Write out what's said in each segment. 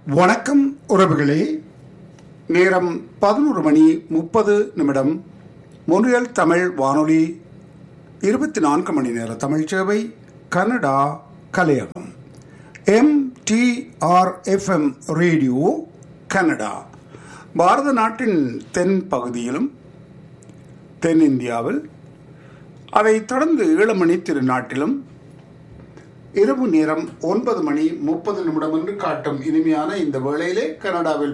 வணக்கம் உறவுகளே. நேரம் 11:30 மொன்றியல் தமிழ் வானொலி 24 மணி நேர தமிழ் சேவை, கனடா கலையகம், MTRFM ரேடியோ கனடா. பாரத நாட்டின் தென் பகுதியிலும் தென்னிந்தியாவில், அதைத் தொடர்ந்து ஈழமணி திருநாட்டிலும் இரவு நேரம் 9:30 என்று காட்டும் இனிமையான இந்த வேளையிலே கனடாவில்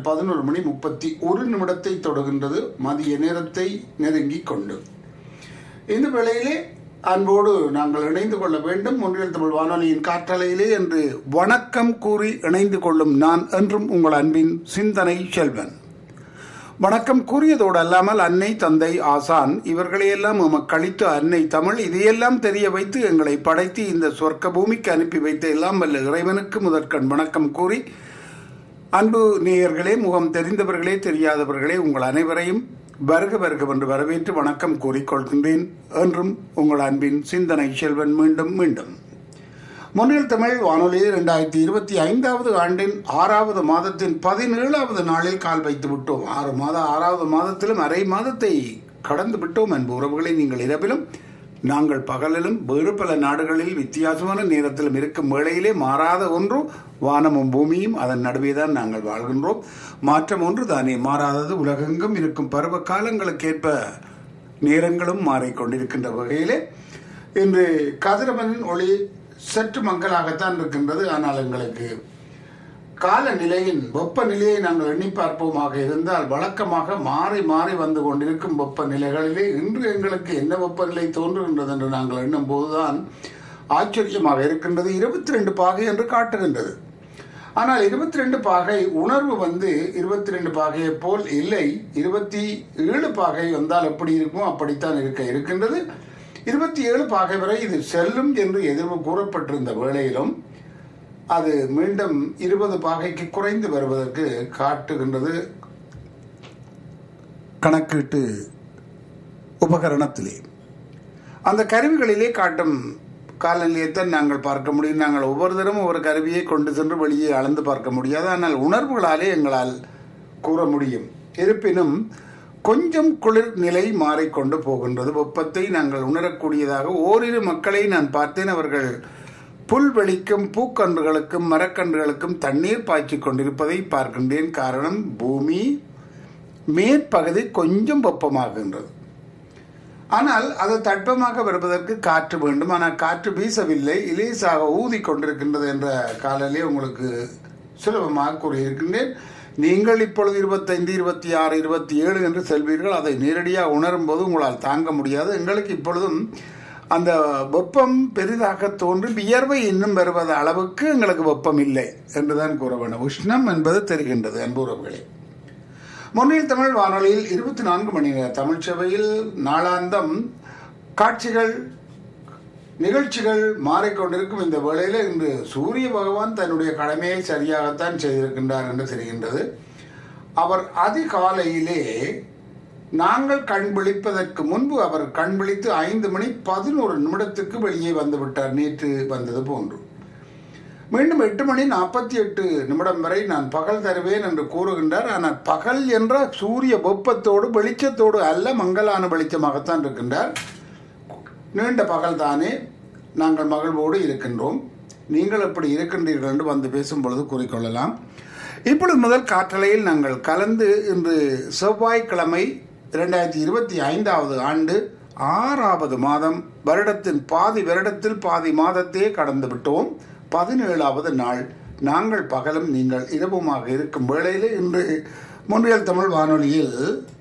11:31 தொடுகின்றது. மதிய நேரத்தை நெருங்கி கொண்டு இந்த வேளையிலே அன்போடு நாங்கள் இணைந்து கொள்ள வேண்டும். மொன்றியல் தமிழ் வானொலியின் காற்றலையிலே என்று வணக்கம் கூறி இணைந்து கொள்ளும் நான் என்றும் உங்கள் அன்பின் சிந்தனை செல்வன். வணக்கம் கூறியதோடு அல்லாமல் அன்னை, தந்தை, ஆசான் இவர்களையெல்லாம் எமக்கு அளித்த அன்னை தமிழ், இதையெல்லாம் தெரிய வைத்து எங்களை படைத்து இந்த சொர்க்க பூமிக்கு அனுப்பி வைத்த எல்லாம் வல்ல இறைவனுக்கு முதற்கண் வணக்கம் கூறி, அன்பு நேயர்களே, முகம் தெரிந்தவர்களே தெரியாதவர்களே, உங்கள் அனைவரையும் வருக வருகவென்று வரவேற்று வணக்கம் கூறிக்கொள்கின்றேன். என்றும் உங்கள் அன்பின் சிந்தனை செல்வன். மீண்டும் மொன்றியல் தமிழ் வானொலி 2025 ஆண்டின் 6வது மாதத்தின் 17வது நாளில் கால் வைத்து விட்டோம். 6வது மாதத்திலும் அரை மாதத்தை கடந்து விட்டோம். அன்பு உறவுகளை, நீங்கள் இரவிலும் நாங்கள் பகலிலும் வேறு பல நாடுகளில் வித்தியாசமான நேரத்திலும் இருக்கும் வேளையிலே மாறாத ஒன்று வானமும் பூமியும், அதன் நடுவேதான் நாங்கள் வாழ்கின்றோம். மாற்றம் ஒன்று தானே மாறாதது. உலகெங்கும் இருக்கும் பருவ காலங்களுக்கேற்ப நேரங்களும் மாறிக்கொண்டிருக்கின்ற வகையிலே இன்று கதிரவனின் ஒளி சற்று மங்கலாகத்தான் இருக்கின்றது. ஆனால் எங்களுக்கு காலநிலையின் வெப்பநிலையை நாங்கள் எண்ணி பார்ப்போமாக இருந்தால், வழக்கமாக மாறி மாறி வந்து கொண்டிருக்கும் வெப்பநிலைகளிலே இன்று எங்களுக்கு என்ன வெப்பநிலை தோன்றுகின்றது என்று நாங்கள் எண்ணும் போதுதான் ஆச்சரியமாக இருக்கின்றது. 22 பாகை என்று காட்டுகின்றது. ஆனால் 22 பாகை உணர்வு 22 பாகையை போல் இல்லை. 27 பாகை வந்தால் எப்படி இருக்குமோ அப்படித்தான் இருக்கின்றது. 27 பாகை வரை இது செல்லும் என்று எதிர்வு கூறப்பட்டிருந்த வேளையிலும் அது மீண்டும் 20 பாகைக்கு குறைந்து வருவதற்கு காட்டுகின்றது. கணக்கீட்டு உபகரணத்திலே அந்த கருவிகளிலே காட்டும் காலநிலையைத்தான் நாங்கள் பார்க்க முடியும். நாங்கள் ஒவ்வொரு தரமும் ஒரு கருவியை கொண்டு சென்று வெளியே அளந்து பார்க்க முடியாது. ஆனால் உணர்வுகளாலே எங்களால் கூற முடியும். இருப்பினும் கொஞ்சம் குளிர் நிலை மாறிக்கொண்டு போகின்றது. வெப்பத்தை நாங்கள் உணரக்கூடியதாக ஓரிரு மக்களை நான் பார்த்தேன். அவர்கள் புல்வெளிக்கும் பூக்கன்றுகளுக்கும் மரக்கன்றுகளுக்கும் தண்ணீர் பாய்ச்சிக் கொண்டிருப்பதை பார்க்கின்றேன். காரணம், பூமி மேற்பகுதி கொஞ்சம் வெப்பமாகின்றது. ஆனால் அது தட்பமாக வருவதற்கு காற்று வேண்டும். ஆனால் காற்று வீசவில்லை, இலேசாக ஊதி கொண்டிருக்கின்றது என்ற காலையிலே உங்களுக்கு சுலபமாக கூறியிருக்கின்றேன். நீங்கள் இப்பொழுது 25, 26, 27 என்று செல்வீர்கள். அதை நேரடியாக உணரும் போது உங்களால் தாங்க முடியாது. எங்களுக்கு இப்பொழுதும் அந்த வெப்பம் பெரிதாக தோன்றி வியர்வை இன்னும் வருவது அளவுக்கு எங்களுக்கு வெப்பம் இல்லை என்றுதான் கூற வேண்டும். உஷ்ணம் என்பது தெரிகின்றது. அன்புறவுகளே, மொன்றியல் தமிழ் வானொலியில் 24 மணி நேர தமிழ் சேவையில் நாளாந்தம் காட்சிகள், நிகழ்ச்சிகள் மாறிக்கொண்டிருக்கும் இந்த வேளையில இன்று சூரிய பகவான் தன்னுடைய கடமையை சரியாகத்தான் செய்திருக்கின்றார் என்று தெரிகின்றது. அவர் அதிகாலையிலே நாங்கள் கண் விழிப்பதற்கு முன்பு அவர் கண் விழித்து 5:11 வெளியே வந்து விட்டார். நேற்று வந்தது போன்று மீண்டும் 8:48 வரை நான் பகல் தருவேன் என்று கூறுகின்றார். ஆனால் பகல் என்ற சூரிய வெப்பத்தோடு வெளிச்சத்தோடு அல்ல, மங்கலான வெளிச்சமாகத்தான் இருக்கின்றார். நீண்ட பகல் தானே, நாங்கள் மகிழ்வோடு இருக்கின்றோம். நீங்கள் எப்படி இருக்கின்றீர்கள் என்று வந்து பேசும் பொழுது கூறிக்கொள்ளலாம். இப்பொழுது முதல் காற்றலையில் நாங்கள் கலந்து இன்று செவ்வாய்க்கிழமை 2025 ஆண்டு 6வது மாதம், வருடத்தின் வருடத்தில் பாதி மாதத்தையே கடந்து விட்டோம். 17வது நாள். நாங்கள் பகலும் நீங்கள் இரவுமாக இருக்கும் வேளையில் இன்று மொன்றியல் தமிழ் வானொலியில்